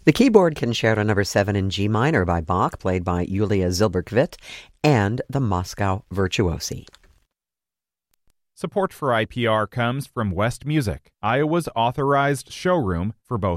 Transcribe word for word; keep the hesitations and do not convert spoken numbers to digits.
The keyboard Concerto Number seven in G minor by Bach, played by Yulia Zilberkvit, and the Moscow Virtuosi. Support for I P R comes from West Music, Iowa's authorized showroom for both